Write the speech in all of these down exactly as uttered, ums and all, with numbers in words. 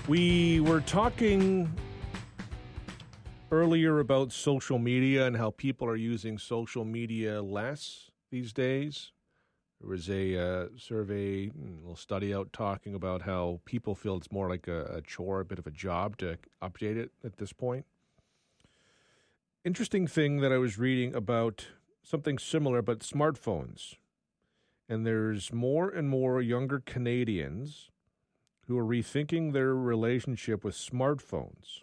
We were talking earlier about social media and how people are using social media less these days. There was a uh, survey, a little study out talking about how people feel it's more like a, a chore, a bit of a job to update it at this point. Interesting thing that I was reading about something similar, but smartphones. And there's more and more younger Canadians who are rethinking their relationship with smartphones.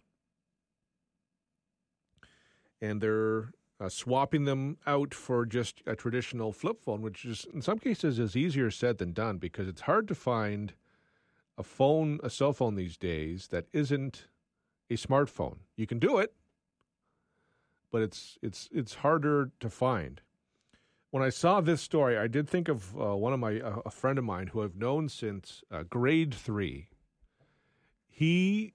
And they're uh, swapping them out for just a traditional flip phone, which is in some cases is easier said than done because it's hard to find a phone, a cell phone these days that isn't a smartphone. You can do it, but it's it's it's harder to find. When I saw this story, I did think of uh, one of my, uh, a friend of mine who I've known since uh, grade three. He,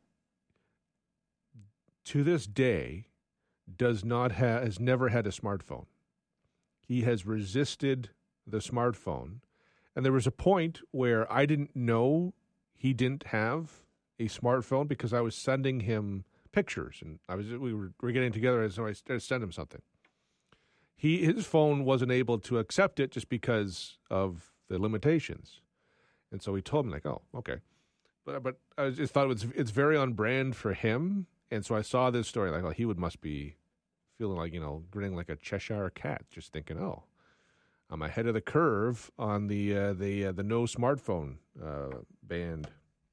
to this day, does not have, has never had a smartphone. He has resisted the smartphone. And there was a point where I didn't know he didn't have a smartphone because I was sending him pictures. And I was we were, we were getting together, and so I started to send him something. He his phone wasn't able to accept it just because of the limitations, and so he told me like, "Oh, okay," but but I just thought it was it's very on brand for him, and so I saw this story like, "Oh, he would must be feeling like you know grinning like a Cheshire cat, just thinking, oh, I'm ahead of the curve on the uh, the uh, the no smartphone uh, band."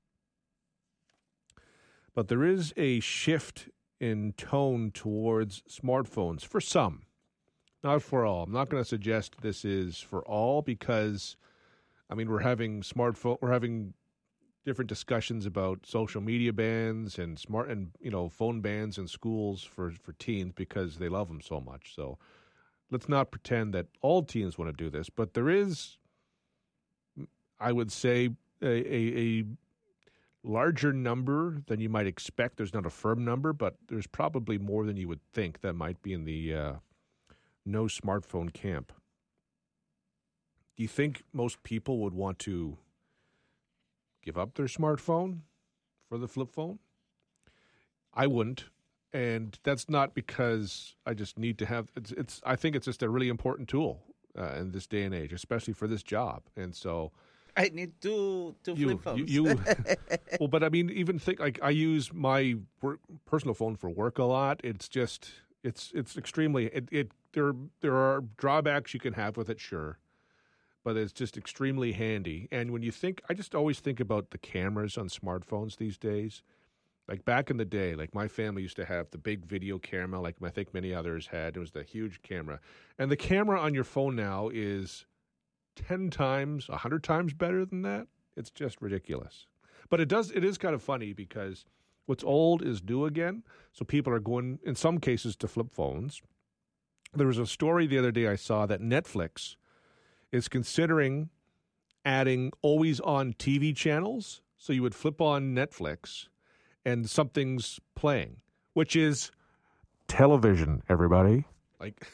But there is a shift in tone towards smartphones for some. Not for all. I'm not going to suggest this is for all because, I mean, we're having smartphone, we're having different discussions about social media bans and smart and you know phone bans in schools for, for teens because they love them so much. So let's not pretend that all teens want to do this, but there is, I would say, a, a, a larger number than you might expect. There's not a firm number, but there's probably more than you would think that might be in the uh, no smartphone camp. Do you think most people would want to give up their smartphone for the flip phone? I wouldn't, and that's not because I just need to have. It's. it's I think it's just a really important tool uh, in this day and age, especially for this job. And so, I need two two you, flip phones. You, you well, but I mean, even think like I use my work, personal phone for work a lot. It's just. It's it's extremely it, it there there are drawbacks you can have with it, sure, but it's just extremely handy. And when you think, I just always think about the cameras on smartphones these days. Like back in the day, like my family used to have the big video camera, like I think many others had. It was the huge camera, and the camera on your phone now is ten times, a hundred times better than that. It's just ridiculous. But it does it is kind of funny because what's old is new again, so people are going, in some cases, to flip phones. There was a story the other day I saw that Netflix is considering adding always-on T V channels, so you would flip on Netflix and something's playing, which is television, everybody. Like,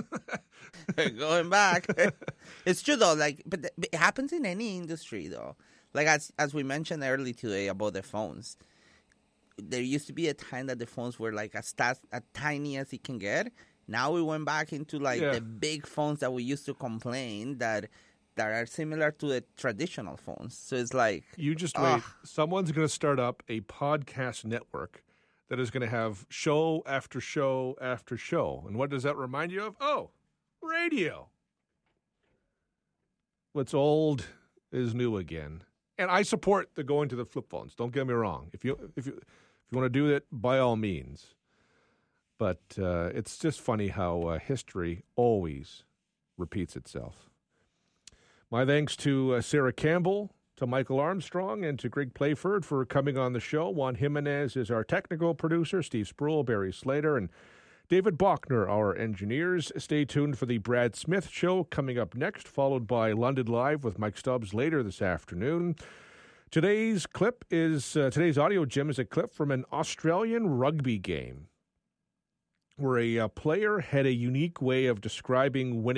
Going back. It's true, though, like, but it happens in any industry, though. Like, as as we mentioned earlier today about the phones, there used to be a time that the phones were like as, tas- as tiny as it can get. Now we went back into like yeah. the big phones that we used to complain that that are similar to the traditional phones. So it's like you just uh, wait. Someone's going to start up a podcast network that is going to have show after show after show. And what does that remind you of? Oh, radio. What's old is new again. And I support the going to the flip phones. Don't get me wrong. If you if you if you want to do it, by all means. But uh, it's just funny how uh, history always repeats itself. My thanks to uh, Sarah Campbell, to Michael Armstrong, and to Greg Playford for coming on the show. Juan Jimenez is our technical producer. Steve Sproul, Barry Slater, and David Bachner, our engineers. Stay tuned for the Brad Smith Show coming up next, followed by London Live with Mike Stubbs later this afternoon. Today's clip is, uh, today's audio, Jim, is a clip from an Australian rugby game where a uh, player had a unique way of describing winning